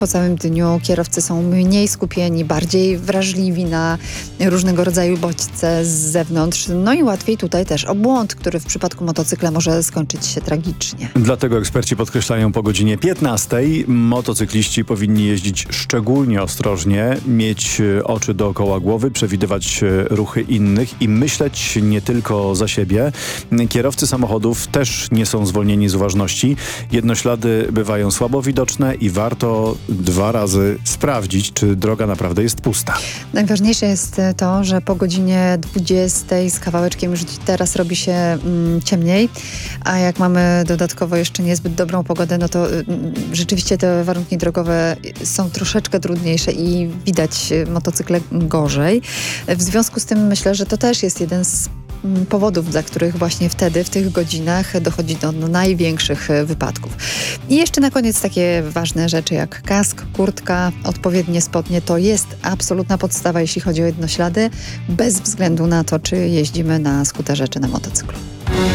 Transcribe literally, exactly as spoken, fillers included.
Po całym dniu kierowcy są mniej skupieni, bardziej wrażliwi na różnego rodzaju bodźce z zewnątrz. No i łatwiej tutaj też o błąd, który w przypadku motocykla może skończyć się tragicznie. Dlatego eksperci podkreślają po godzinie piętnastej motocykliści powinni jeździć szczególnie ostrożnie, mieć oczy dookoła głowy, przewidywać ruchy innych i myśleć nie tylko za siebie. Kierowcy samochodów też nie są zwolnieni z uważności. Jednoślady bywają słabo widoczne i warto dwa razy sprawdzić, czy droga naprawdę jest pusta. Najważniejsze jest to, że po godzinie dwudziestej z kawałeczkiem już teraz robi się mm, ciemniej, a jak mamy dodatkowo jeszcze niezbyt dobrą pogodę, no to y, rzeczywiście te warunki drogowe są troszeczkę trudniejsze i widać motocykle gorzej. W związku z tym myślę, że to też jest jeden z powodów, dla których właśnie wtedy, w tych godzinach dochodzi do największych wypadków. I jeszcze na koniec takie ważne rzeczy jak kask, kurtka, odpowiednie spodnie. To jest absolutna podstawa, jeśli chodzi o jednoślady, bez względu na to, czy jeździmy na skuterze, czy na motocyklu.